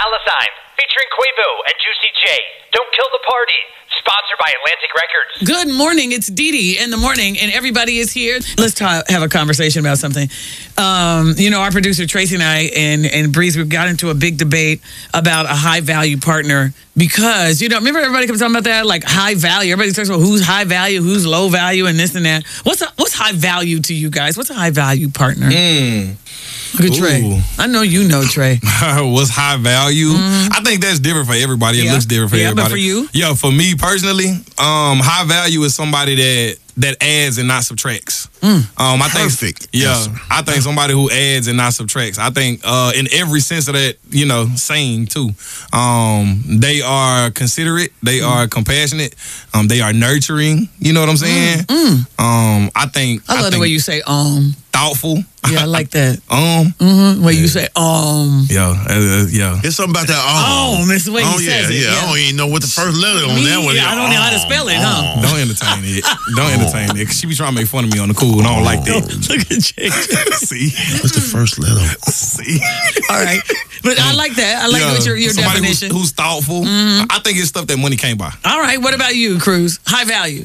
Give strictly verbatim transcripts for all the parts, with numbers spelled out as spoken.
Dollar Sign, featuring Quavo and Juicy J. Don't Kill the Party, sponsored by Atlantic Records. Good morning. It's Dee Dee in the morning, and everybody is here. Let's ta- have a conversation about something. Um, you know, our producer Tracy and I and, and Breeze, we got into a big debate about a high-value partner because, you know, remember everybody kept talking about that? Like high value. Everybody talks about who's high value, who's low value, and this and that. What's a, what's high value to you guys? What's a high-value partner? Mm. Look at Trey. I know you know, Trey. What's high value? Mm-hmm. I think that's different for everybody. It yeah. looks different for yeah, everybody. But for you? Yo, for me personally, um, high value is somebody that that adds and not subtracts. Mm. Um, I Perfect. think, yeah, I think somebody who adds and not subtracts. I think uh, in every sense of that, you know, saying too. Um, they are considerate. They mm. are compassionate. Um, they are nurturing. You know what I'm saying? Mm. Um, I think. I love I think the way you say um. Thoughtful. Yeah, I like that. um. Mm-hmm. Way yeah. you say um. Yeah, uh, yeah. There's something about that um. Um, it's the way oh, he yeah, says it. yeah, Yeah, I don't even know what the first letter on Me, that one is. yeah, I don't know how to spell it, huh? Don't entertain it. Don't entertain it. Cause she be trying to make fun of me on the cool, and I don't like that. Look at Jake. See, What's the first letter? see. All right, but I like that. I like Yeah, what your, your somebody definition. Who's, who's thoughtful. Mm-hmm. I think it's stuff that money can't buy. All right, what about you, Cruz? High value.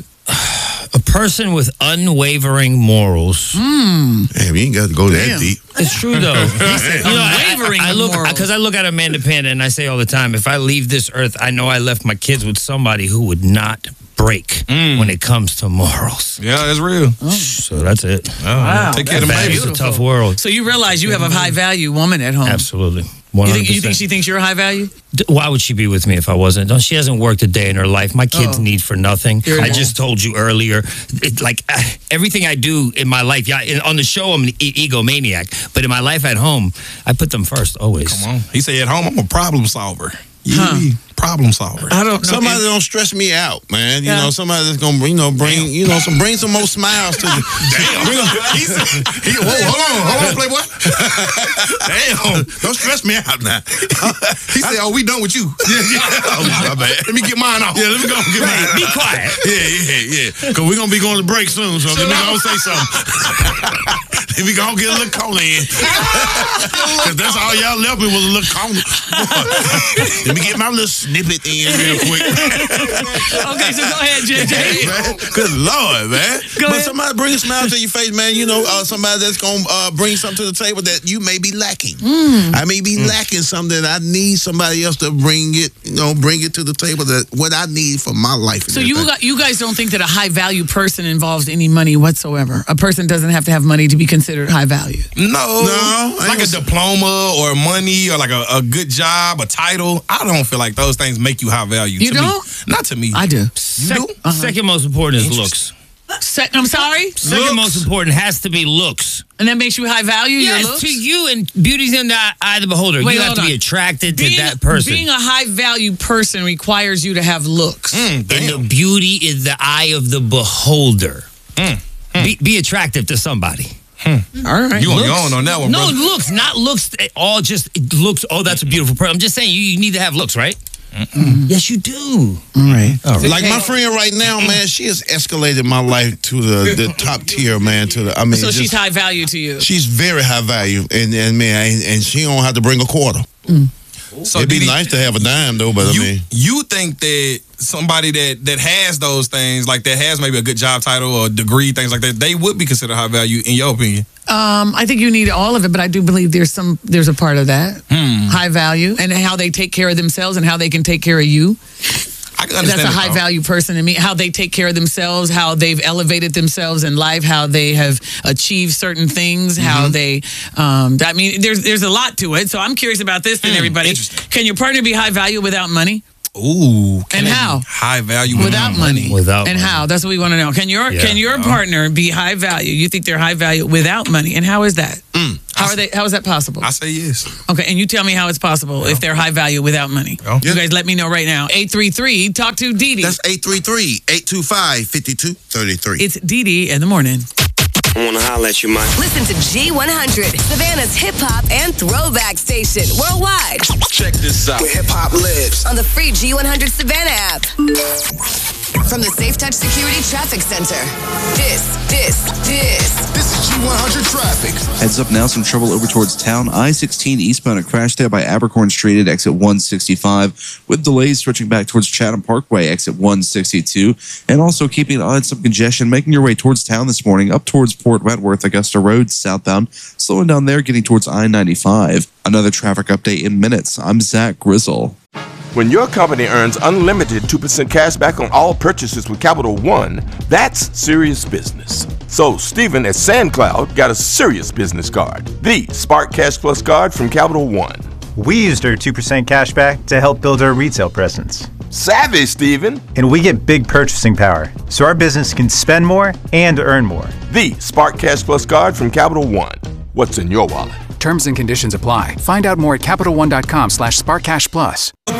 A person with unwavering morals. Mm. Damn, you ain't got to go that Damn. deep. It's true though. You know, I- Unwavering I, I look morals. because I look at Amanda Panda and I say all the time, if I leave this earth, I know I left my kids with somebody who would not break Mm. when it comes to morals. Yeah, that's real. Oh. So that's it. Oh, Wow, take care of that's them It's babies. a tough world. So you realize you have a high value woman at home. Absolutely. You one hundred think, percent. you think she thinks you're high value? D- Why would she be with me if I wasn't? No, she hasn't worked a day in her life. My kids Oh. need for nothing. You're I not. just told you earlier, it, like uh, everything I do in my life. Yeah, in, on the show I'm an e- egomaniac, but in my life at home, I put them first always. Come on. He said at home, I'm a problem solver. Huh. Yeah, problem solver. I don't know. Somebody that don't stress me out, man. You Yeah. know, somebody that's gonna, you know, bring, you know, some bring some more smiles to the. Damn. he said, he, whoa, hold on, hold on, Playboy. Damn, don't stress me out now. He said, oh, we done with you. Yeah, yeah. Oh, my bad. Let me get mine off. Yeah, let me go get mine. Be quiet. Yeah, yeah, yeah. Because we're going to be going to break soon, so let me go say something. Let me go get a little cola in. Because that's all y'all left me was a little cola. Let me get my little snippet in real quick. Okay, so go ahead, J J. Hey, man. Good Lord, man. Go but ahead. somebody bring a smile to your face, man. You know, uh, somebody that's going to uh, bring something to the table that you may be lacking. Mm. I may be lacking something that I need somebody else to bring it, you know, bring it to the table that what I need for my life. and So you everything. got, you guys don't think that a high value person involves any money whatsoever? A person doesn't have to have money to be considered high value. No, No, I like a ain't gonna- diploma or money or like a, a good job, a title. I don't feel like those things make you high value. You to don't? Me. Not to me. I do. You Sec- do? Uh-huh. Second most important is looks. Se- I'm sorry? Second Looks? most important has to be looks. And that makes you high value? Your Yes, looks? to you, and beauty's in the eye of the beholder. Wait, you have hold to be on. attracted Being, to that person. being a high value person requires you to have looks. Mm, and damn. the beauty is the eye of the beholder. Mm, Be, be attractive to somebody. All right. You on your Looks? own on that one, No, brother. looks, not looks. All just it looks. Oh, that's a beautiful person. I'm just saying you, you need to have looks, right? Yes, you do. All right. Like my friend right now, man, she has escalated my life to the, the top tier, man. To the, I mean, So just- she's high value to you. she's very high value, and and man, and, and she don't have to bring a quarter. So It'd be Didi, nice to have a dime though, but you, I mean, you think that somebody that, that has those things, like that has maybe a good job title or degree, things like that, they would be considered high value in your opinion? Um, I think you need all of it, but I do believe there's some there's a part of that Hmm. high value and how they take care of themselves and how they can take care of you. I can understand That's a it, high though. value person to me. How they take care of themselves, how they've elevated themselves in life, how they have achieved certain things, Mm-hmm. how they. Um, I mean, there's there's a lot to it. So I'm curious about this. Then everybody, interesting. can your partner be high value without money? Ooh. can And they be how? High value Without money. Without and money. how? That's what we want to know. Can your Yeah. can your partner be high value? You think they're high value without money? And how is that? Mm, How I, are they? How is that possible? I say yes. Okay, and you tell me how it's possible if they're high value without money. Yeah. You guys let me know right now. eight three three, talk to Dee Dee. that's eight three three, eight two five, five two three three. It's Dee Dee in the morning. I want to holler at you, man. Listen to G one hundred, Savannah's hip hop and throwback station worldwide Check this out. where hip hop lives on the free G one hundred Savannah app. From the Safe Touch Security Traffic Center. This, this, this. This is G one hundred traffic. Heads up now, some trouble over towards town. I sixteen eastbound, a crash there by Abercorn Street at exit one sixty-five, with delays switching back towards Chatham Parkway, exit one sixty-two, and also keeping an eye on some congestion, making your way towards town this morning, up towards Port Wentworth, Augusta Road, southbound, slowing down there, getting towards I ninety-five. Another traffic update in minutes. I'm Zach Grizzle. When your company earns unlimited two percent cash back on all purchases with Capital One, that's serious business. So Stephen at SandCloud got a serious business card, the Spark Cash Plus card from Capital One. We used our two percent cash back to help build our retail presence. Savvy, Stephen. And we get big purchasing power, so our business can spend more and earn more. The Spark Cash Plus card from Capital One. What's in your wallet? Terms and conditions apply. Find out more at CapitalOne.com slash SparkCashPlus.